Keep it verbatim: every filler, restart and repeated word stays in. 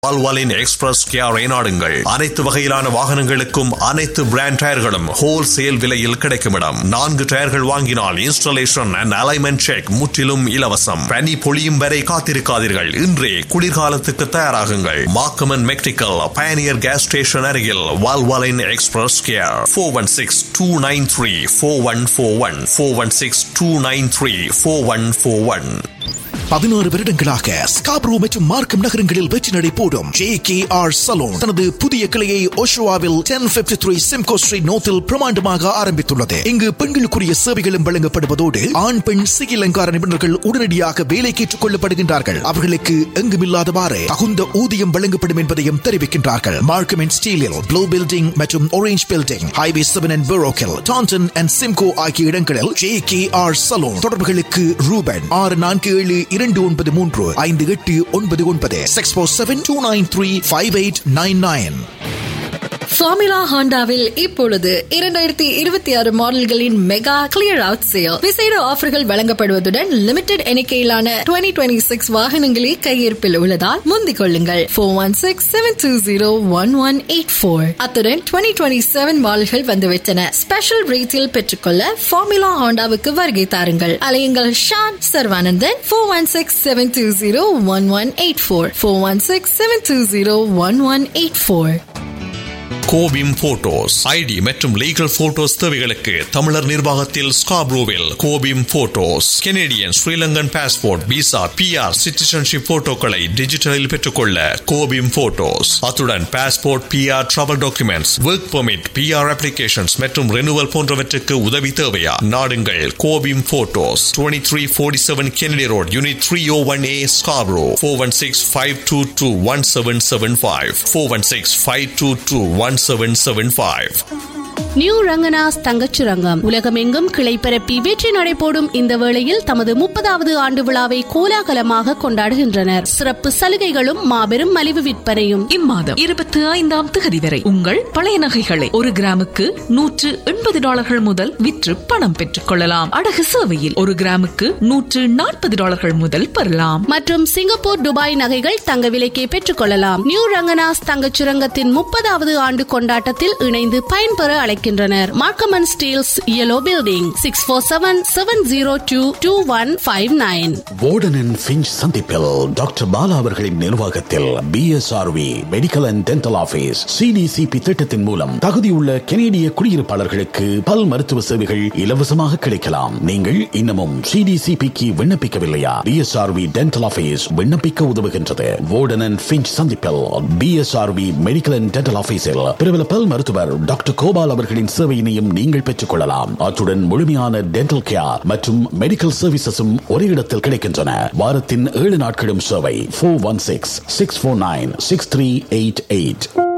Valvoline express கியாரை நாடுங்கள். அனைத்து வகையிலான வாகனங்களுக்கும் அனைத்து பிராண்ட் டயர்களும் ஹோல்சேல் விலையில் கிடைக்கும் இடம். நான்கு டயர்கள் வாங்கினால் இன்ஸ்டாலேஷன் அண்ட் அலைன்மென்ட் செக் முற்றிலும் இலவசம். பனி பொழியும் வரை காத்திருக்காதீர்கள். இன்றே குளிர்காலத்துக்கு தயாராகுங்கள். மாக்கமன் மெக்டிக்கல் பயனியர் கேஸ் ஸ்டேஷன் அருகில் Valvoline express Kyarr. Four one six two nine three four one four one four one six two nine three four one four one. பதினாறு வருடங்களாக ஸ்காப்ரோ மற்றும் மார்க்கம் நகரங்களில் வெற்றி நடை போடும் ஜே கே ஆர் சலூன் தனது புதிய கிளையை ஓஷோவாவில் ten fifty three Simcoe street நோத்தில் பிரமாண்டமாக ஆரம்பித்துள்ளது. இங்கு பெண்களுக்குரிய சேவைகளும் வழங்கப்படுவதோடு ஆண் பெண் சிகை அலங்கார நிபுணர்கள் உடனடியாக வேலைக்கு ஏற்றுக் கொள்ளப்படுகின்றார்கள். அவர்களுக்கு எங்குமில்லாதவாறு தகுந்த ஊதியம் வழங்கப்படும் என்பதையும் தெரிவிக்கின்றார்கள். மார்க்கம் அண்ட் ஸ்டீலில் ப்ளூ பில்டிங் மற்றும் orange building, highway seven and பெரோக்கில், Tandon and Simcoe ஆகிய இடங்களில் ஜே கே ஆர் சலூன். தொடர்புகளுக்கு ரூபன் ஆறு நான்கு ஏழு இரண்டு ஒன்பது மூன்று ஐந்து எட்டு ஒன்பது ஒன்பது six four seven two nine three five eight nine nine. Formula ஹாண்டாவில் இப்பொழுது இரண்டாயிரத்தி இருபத்தி ஆறு மாடல்களின் மெகா கிளியர் அவுட் சேல் விசேட ஆஃபர்கள் வழங்கப்படுவதுடன் லிமிடெட் எண்ணிக்கையிலான டுவெண்ட்டி டுவெண்ட்டி சிக்ஸ் வாகனங்களே கையிருப்பில் உள்ளதால் முந்திக் கொள்ளுங்கள். Four one six seven two zero one one eight four. அத்துடன் டுவெண்ட்டி டுவெண்ட்டி செவன் மாடல்கள் வந்துவிட்டன. ஸ்பெஷல் ரேட்டில் பெற்றுக்கொள்ள ஃபார்முலா ஹாண்டாவுக்கு வருகை தாருங்கள். அலையுங்கள் Shawn Sarvanandan. Four one six seven two zero one one eight four four one six seven two zero one one eight four. கோபிம் photos ID மற்றும் legal photos தேவைகளுக்கு தமிழர் நிர்வாகத்தில் ஸ்காப்ரோவில் கோபிம் photos. Canadian, Sri Lankan passport, visa, PR, citizenship போட்டோக்களை டிஜிட்டலில் பெற்றுக்கொள்ள கோபிம் photos. அத்துடன் passport, PR, travel documents, work permit, PR applications மற்றும் renewal போன்றவற்றுக்கு உதவி தேவையா? நாடுங்கள் கோபிம் photos. Twenty three forty seven Kennedy road, unit three O one A, Scarborough. Four one six five two two one seven seven five four one six five two two one seven seven five. New Ranganas தங்கச்சு Rangam உலகமெங்கும் கிளை பரப்பி வெற்றி நடைபோடும் இந்த வேளையில் தமது முப்பதாவது ஆண்டு விழாவை கோலாகலமாக கொண்டாடுகின்றனர். சிறப்பு சலுகைகளும் மாபெரும் மலிவு விற்பனையும் இம்மாதம் இருபத்தி ஐந்தாம் தேதி வரை உங்கள் பழைய நகைகளை ஒரு கிராமுக்கு நூற்று எண்பது டாலர்கள் முதல் விற்று பணம் பெற்றுக் கொள்ளலாம். அடகு சேவையில் ஒரு கிராமுக்கு நூற்று நாற்பது டாலர்கள் முதல் பெறலாம். மற்றும் சிங்கப்பூர், துபாய் நகைகள் தங்க விலைக்கே பெற்றுக் கொள்ளலாம். நியூ ரங்கனாஸ் தங்கச்சு ரங்கத்தின் முப்பதாவது ஆண்டு கொண்டாட்டத்தில் இணைந்து பயன்பெற அழைக்கின்றனர். Markham and Steeles yellow building six four seven seven zero two two one five nine. Warden and Finch சந்திப்பில் டாக்டர் பாலா அவர்களின் நிர்வாகத்தில் PSRV medical and dental office CDCP திட்டத்தின் மூலம் தகுதியுள்ள கனேடிய குடியிருப்பாளர்களுக்கு பல் மருத்துவ சேவைகள் இலவசமாக கிடைக்கலாம். நீங்கள் இன்னமும் சிடிசிபிக்கு விண்ணப்பிக்கவில்லையா? பிஎஸ்ஆர்வி டென்டல் ஆபீஸ் விண்ணப்பிக்க உதவுகின்றது. வார்டன் அண்ட் ஃபின்ச் சந்திப்பில் பிஎஸ்ஆர்வி மெடிக்கல் அண்ட் டென்டல் ஆபீஸில் பிரபல பல் மருத்துவர் டாக்டர் கோபால் அவர்களின் சேவையினையும் நீங்கள் பெற்றுக் கொள்ளலாம். அத்துடன் முழுமையான டென்டல் கேர் மற்றும் மெடிக்கல் சர்வீசஸும் ஒரே இடத்தில் கிடைக்கின்றன. வாரத்தின் ஏழு நாட்களும் சேவை. Four one six six four nine six three eight eight.